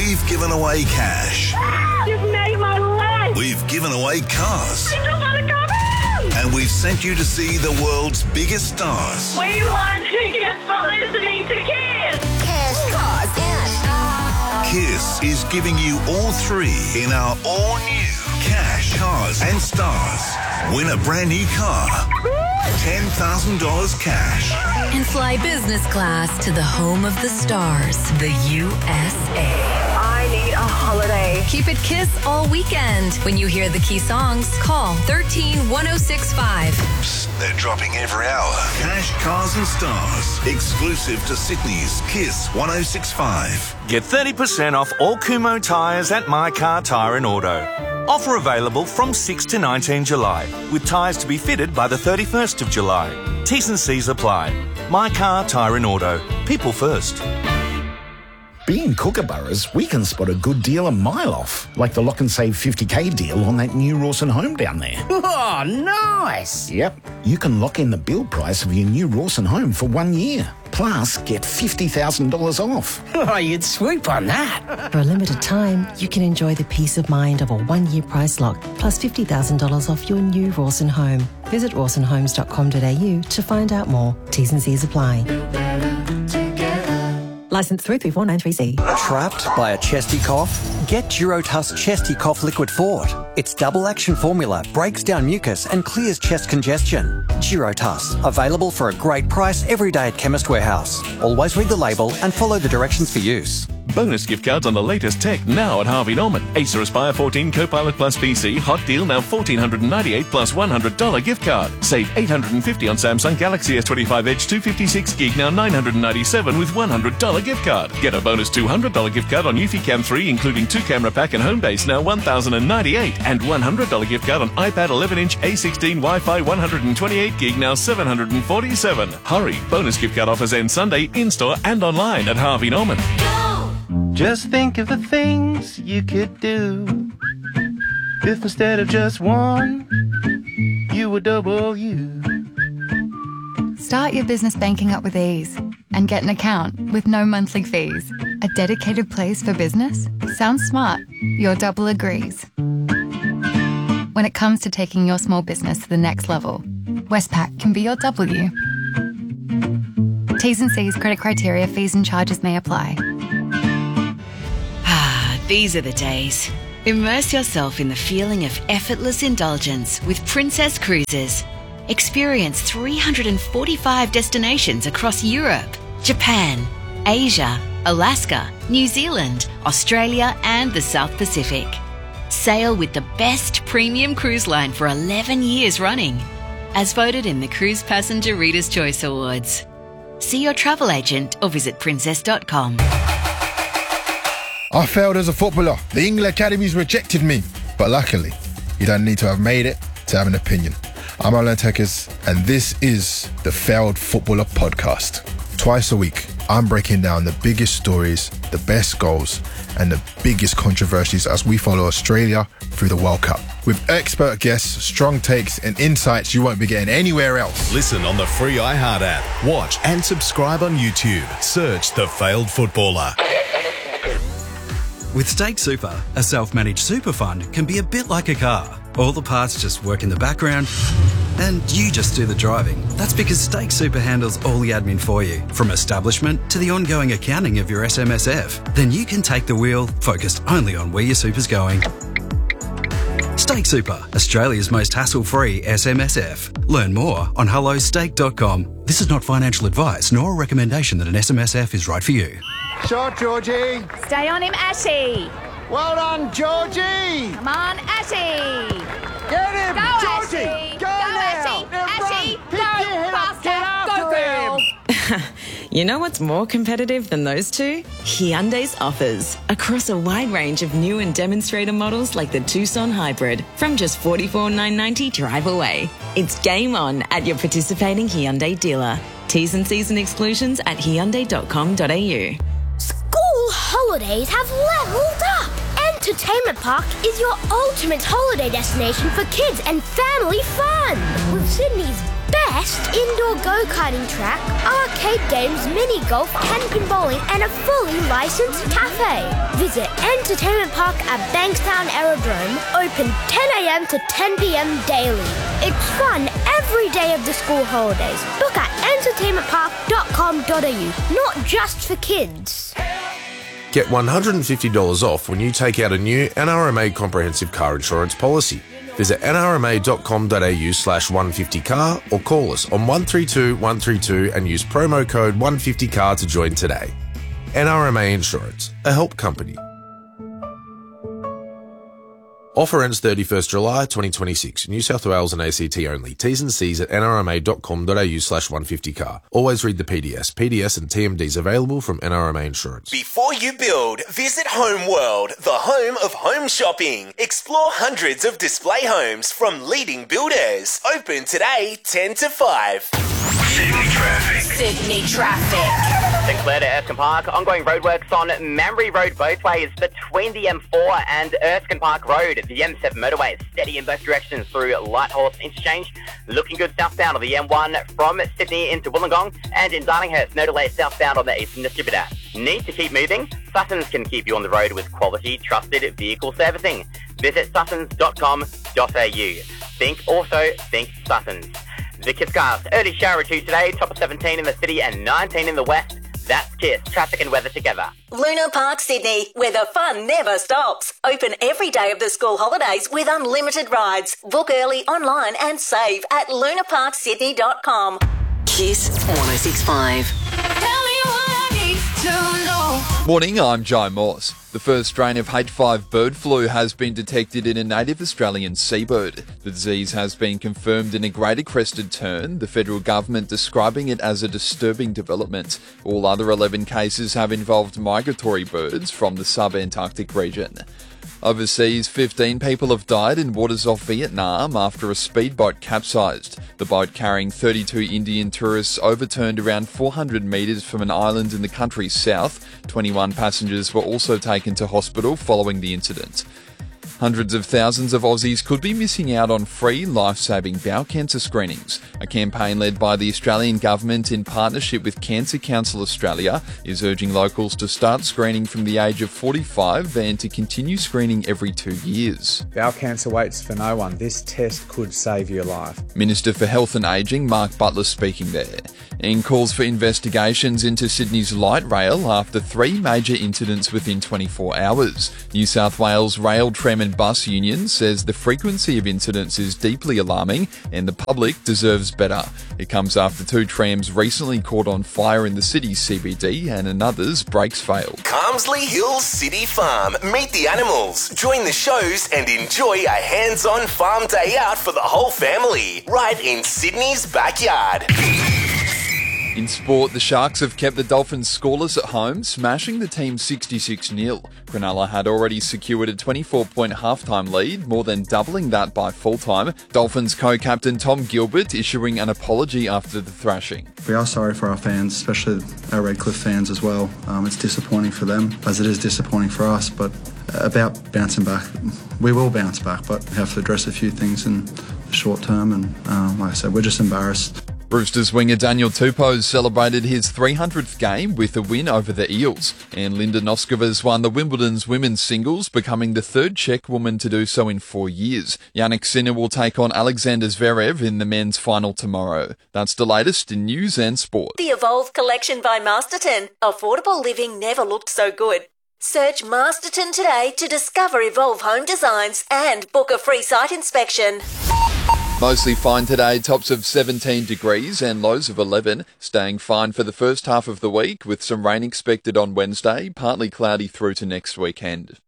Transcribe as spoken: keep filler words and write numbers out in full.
We've given away cash. You've made my life. We've given away cars. I just want to come home. And we've sent you to see the world's biggest stars. We want tickets for listening to Kiss. Cash, cars, and Kiss is giving you all three in our all-new Cash, Cars and Stars. Win a brand new car. ten thousand dollars cash. And fly business class to the home of the stars, the U S A. I need a holiday. Keep it Kiss all weekend. When you hear the key songs, call one three one oh six five. Psst, they're dropping every hour. Cash, Cars and Stars. Exclusive to Sydney's Kiss one oh six five. Get thirty percent off all Kumho tyres at My Car Tyre and Auto. Offer available from sixth to nineteenth July, with tyres to be fitted by the thirty-first of July. T's and C's apply. My Car Tyre and Auto. People first. Being Kookaburras, we can spot a good deal a mile off, like the Lock and Save fifty K deal on that new Rawson home down there. Oh, nice! Yep, you can lock in the build price of your new Rawson home for one year. Plus, get fifty thousand dollars off. Oh, you'd swoop on that. For a limited time, you can enjoy the peace of mind of a one-year price lock, plus fifty thousand dollars off your new Rawson home. Visit rawson homes dot com dot a u to find out more. T's and C's apply. Licence three three four nine three C. Trapped by a chesty cough? Get Durotuss Chesty Cough Liquid Fort. Its double action formula breaks down mucus and clears chest congestion. Durotuss, available for a great price every day at Chemist Warehouse. Always read the label and follow the directions for use. Bonus gift cards on the latest tech now at Harvey Norman. Acer Aspire fourteen Copilot Plus P C, hot deal now one thousand four hundred ninety-eight dollars plus one hundred dollars gift card. Save eight hundred fifty dollars on Samsung Galaxy S twenty-five Edge two fifty-six gig, now nine hundred ninety-seven dollars with one hundred dollars gift card. Get a bonus two hundred dollars gift card on Eufy Cam three, including two camera pack and home base, now one thousand ninety-eight dollars, and one hundred dollars gift card on iPad eleven inch A sixteen Wi-Fi one hundred twenty-eight gig, now seven hundred forty-seven dollars. Hurry! Bonus gift card offers end Sunday in-store and online at Harvey Norman. Just think of the things you could do if instead of just one, you were double you. Start your business banking up with ease and get an account with no monthly fees. A dedicated place for business? Sounds smart. Your double agrees. When it comes to taking your small business to the next level, Westpac can be your W. T's and C's, credit criteria, fees and charges may apply. These are the days. Immerse yourself in the feeling of effortless indulgence with Princess Cruises. Experience three hundred forty-five destinations across Europe, Japan, Asia, Alaska, New Zealand, Australia, and the South Pacific. Sail with the best premium cruise line for eleven years running, as voted in the Cruise Passenger Reader's Choice Awards. See your travel agent or visit princess dot com. I failed as a footballer. The England Academies rejected me. But luckily, you don't need to have made it to have an opinion. I'm Alan Tekers, and this is the Failed Footballer Podcast. Twice a week, I'm breaking down the biggest stories, the best goals, and the biggest controversies as we follow Australia through the World Cup. With expert guests, strong takes, and insights you won't be getting anywhere else. Listen on the free iHeart app. Watch and subscribe on YouTube. Search The Failed Footballer. With Stake Super, a self-managed super fund can be a bit like a car. All the parts just work in the background and you just do the driving. That's because Stake Super handles all the admin for you, from establishment to the ongoing accounting of your S M S F. Then you can take the wheel, focused only on where your super's going. Stake Super, Australia's most hassle-free S M S F. Learn more on hello stake dot com. This is not financial advice nor a recommendation that an S M S F is right for you. Shot, Georgie. Stay on him, Ashy. Well done, Georgie. Come on, Ashy. Get him, Go, Georgie. Ashy. Go, Go, now. Ashy. Now Ashy, run. go, Pick your head up. Get faster. Go, girl. You know what's more competitive than those two? Hyundai's offers. Across a wide range of new and demonstrator models like the Tucson Hybrid, from just forty-four thousand nine hundred ninety dollars drive away. It's game on at your participating Hyundai dealer. T's and C's and exclusions at hyundai dot com dot a u. School holidays have leveled up. Entertainment Park is your ultimate holiday destination for kids and family fun. With Sydney's best indoor go-karting track, arcade games, mini golf, ten-pin bowling and a fully licensed cafe. Visit Entertainment Park at Bankstown Aerodrome, open ten a.m. to ten p.m. daily. It's fun every day of the school holidays. Book at entertainment park dot com dot a u, not just for kids. Get one hundred fifty dollars off when you take out a new N R M A comprehensive car insurance policy. Visit n r m a dot com dot a u slash one fifty car or call us on one three two one three two and use promo code one fifty car to join today. N R M A Insurance, a help company. Offer ends thirty-first July twenty twenty-six. New South Wales and A C T only. T's and C's at n r m a dot com dot a u slash one fifty car. Always read the P D S. P D S and T M Ds available from N R M A Insurance. Before you build, visit Home World, the home of home shopping. Explore hundreds of display homes from leading builders. Open today, ten to five. Sydney traffic. Sydney traffic. Sinclair to Erskine Park. Ongoing roadworks on Mambury Road both ways between the M four and Erskine Park Road. The M seven motorway is steady in both directions through Lighthorse Interchange. Looking good southbound on the M one from Sydney into Wollongong. And in Darlinghurst, no delay southbound on the Eastern Distributor. Need to keep moving? Suttons can keep you on the road with quality, trusted vehicle servicing. Visit suttons dot com dot a u. Think also, think Suttons. The Kisscast, early shower or two today, top of seventeen in the city and nineteen in the west. That's Kiss, traffic and weather together. Luna Park Sydney, where the fun never stops. Open every day of the school holidays with unlimited rides. Book early, online and save at luna park sydney dot com. Kiss one oh six point five. Morning, I'm Joe Morse. The first strain of H five bird flu has been detected in a native Australian seabird. The disease has been confirmed in a greater crested tern, the federal government describing it as a disturbing development. All other eleven cases have involved migratory birds from the sub-Antarctic region. Overseas, fifteen people have died in waters off Vietnam after a speedboat capsized. The boat carrying thirty-two Indian tourists overturned around four hundred metres from an island in the country's south. twenty-one passengers were also taken to hospital following the incident. Hundreds of thousands of Aussies could be missing out on free life-saving bowel cancer screenings. A campaign led by the Australian Government in partnership with Cancer Council Australia is urging locals to start screening from the age of forty-five and to continue screening every two years. Bowel cancer waits for no one. This test could save your life. Minister for Health and Ageing Mark Butler speaking there. And calls for investigations into Sydney's light rail after three major incidents within twenty-four hours. New South Wales Rail, Tram and Bus Union says the frequency of incidents is deeply alarming and the public deserves better. It comes after two trams recently caught on fire in the city's C B D and another's brakes failed. Carmsley Hills City Farm. Meet the animals, join the shows and enjoy a hands-on farm day out for the whole family. Right in Sydney's backyard. In sport, the Sharks have kept the Dolphins scoreless at home, smashing the team sixty-six nil. Cronulla had already secured a twenty-four point halftime lead, more than doubling that by full-time. Dolphins co-captain Tom Gilbert issuing an apology after the thrashing. We are sorry for our fans, especially our Redcliffe fans as well. Um, it's disappointing for them, as it is disappointing for us, but about bouncing back, we will bounce back, but we have to address a few things in the short term, and uh, like I said, we're just embarrassed. Roosters winger Daniel Tupou celebrated his three hundredth game with a win over the Eels, and Linda Noskova won the Wimbledon's women's singles, becoming the third Czech woman to do so in four years. Yannick Sinner will take on Alexander Zverev in the men's final tomorrow. That's the latest in news and sport. The Evolve collection by Masterton. Affordable living never looked so good. Search Masterton today to discover Evolve home designs and book a free site inspection. Mostly fine today, tops of seventeen degrees and lows of eleven. Staying fine for the first half of the week with some rain expected on Wednesday, partly cloudy through to next weekend.